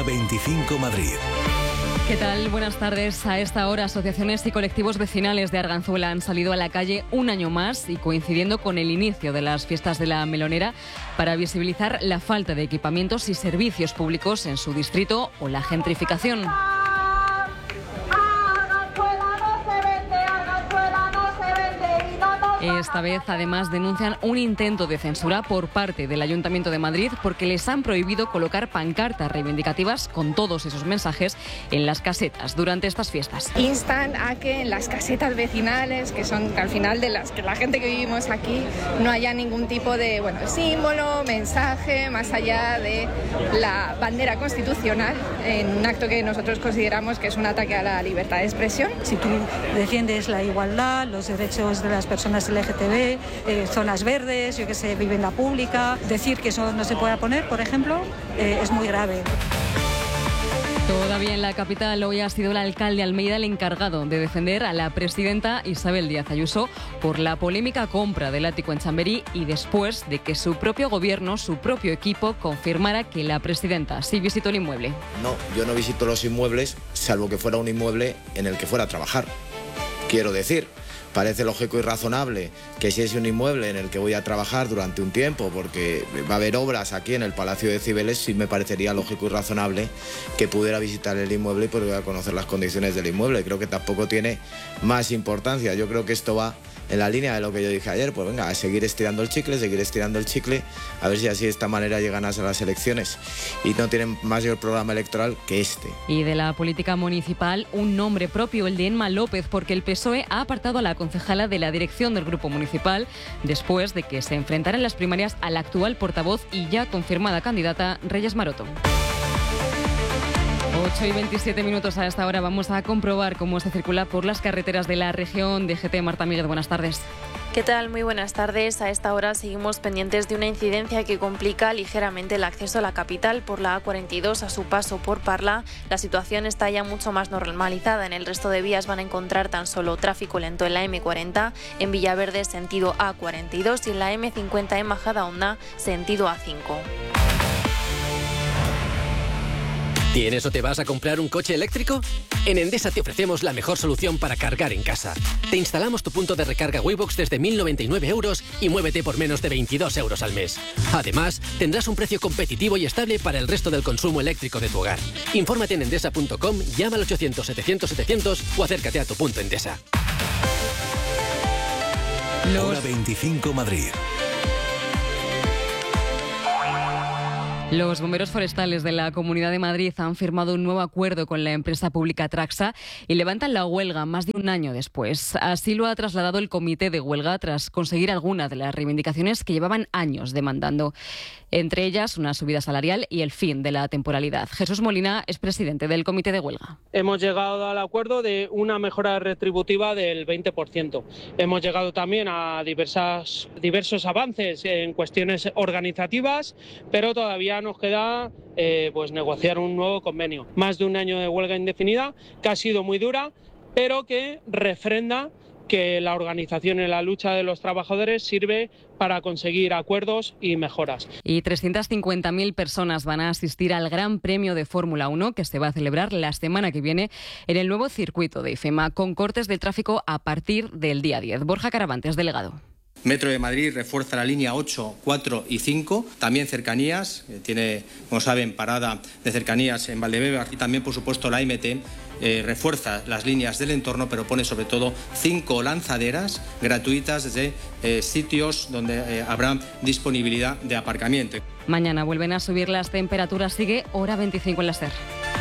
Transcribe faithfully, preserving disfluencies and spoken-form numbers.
Hora veinticinco Madrid. ¿Qué tal? Buenas tardes. A esta hora, asociaciones y colectivos vecinales de Arganzuela han salido a la calle un año más y coincidiendo con el inicio de las fiestas de la Melonera para visibilizar la falta de equipamientos y servicios públicos en su distrito o la gentrificación. Esta vez, además, denuncian un intento de censura por parte del Ayuntamiento de Madrid porque les han prohibido colocar pancartas reivindicativas con todos esos mensajes en las casetas durante estas fiestas. Instan a que en las casetas vecinales, que son al final de las que la gente que vivimos aquí, no haya ningún tipo de bueno, símbolo, mensaje, más allá de la bandera constitucional, en un acto que nosotros consideramos que es un ataque a la libertad de expresión. Si tú defiendes la igualdad, los derechos de las personas L G T B, eh, zonas verdes, yo que sé, vivienda pública, decir que eso no se pueda poner, por ejemplo, eh, es muy grave. Todavía en la capital, hoy ha sido el alcalde Almeida el encargado de defender a la presidenta Isabel Díaz Ayuso por la polémica compra del ático en Chamberí y después de que su propio gobierno, su propio equipo, confirmara que la presidenta sí visitó el inmueble. No, yo no visito los inmuebles, salvo que fuera un inmueble en el que fuera a trabajar. Quiero decir, parece lógico y razonable que si es un inmueble en el que voy a trabajar durante un tiempo, porque va a haber obras aquí en el Palacio de Cibeles, sí me parecería lógico y razonable que pudiera visitar el inmueble y pudiera conocer las condiciones del inmueble. Creo que tampoco tiene más importancia. Yo creo que esto va en la línea de lo que yo dije ayer, pues venga, a seguir estirando el chicle, seguir estirando el chicle, a ver si así de esta manera llegan a las elecciones y no tienen mayor programa electoral que este. Y de la política municipal, un nombre propio, el de Emma López, porque el P S O E ha apartado a la concejala de la dirección del grupo municipal después de que se enfrentara en las primarias a la actual portavoz y ya confirmada candidata Reyes Maroto. ocho y veintisiete minutos a esta hora. Vamos a comprobar cómo se circula por las carreteras de la región. D G T, Marta Míguez, buenas tardes. ¿Qué tal? Muy buenas tardes. A esta hora seguimos pendientes de una incidencia que complica ligeramente el acceso a la capital por la A cuarenta y dos a su paso por Parla. La situación está ya mucho más normalizada. En el resto de vías van a encontrar tan solo tráfico lento en la eme cuarenta, en Villaverde sentido A cuarenta y dos y en la eme cincuenta en Majadahonda sentido A cinco. ¿Tienes o te vas a comprar un coche eléctrico? En Endesa te ofrecemos la mejor solución para cargar en casa. Te instalamos tu punto de recarga Waybox desde mil noventa y nueve euros y muévete por menos de veintidós euros al mes. Además, tendrás un precio competitivo y estable para el resto del consumo eléctrico de tu hogar. Infórmate en endesa punto com, llama al ochocientos setecientos setecientos o acércate a tu punto Endesa. Hora veinticinco Madrid. Los bomberos forestales de la Comunidad de Madrid han firmado un nuevo acuerdo con la empresa pública Traxa y levantan la huelga más de un año después. Así lo ha trasladado el comité de huelga tras conseguir algunas de las reivindicaciones que llevaban años demandando. Entre ellas, una subida salarial y el fin de la temporalidad. Jesús Molina es presidente del comité de huelga. Hemos llegado al acuerdo de una mejora retributiva del veinte por ciento. Hemos llegado también a diversas, diversos avances en cuestiones organizativas, pero todavía nos queda eh, pues negociar un nuevo convenio. Más de un año de huelga indefinida, que ha sido muy dura, pero que refrenda que la organización en la lucha de los trabajadores sirve para conseguir acuerdos y mejoras. Y trescientas cincuenta mil personas van a asistir al Gran Premio de Fórmula uno que se va a celebrar la semana que viene en el nuevo circuito de IFEMA, con cortes de tráfico a partir del día diez. Borja Caravantes, delegado. Metro de Madrid refuerza la línea ocho, cuatro y cinco, también cercanías, tiene, como saben, parada de cercanías en Valdebebas y también, por supuesto, la eme te eh, refuerza las líneas del entorno, pero pone sobre todo cinco lanzaderas gratuitas desde eh, sitios donde eh, habrá disponibilidad de aparcamiento. Mañana vuelven a subir las temperaturas, sigue hora veinticinco en la SER.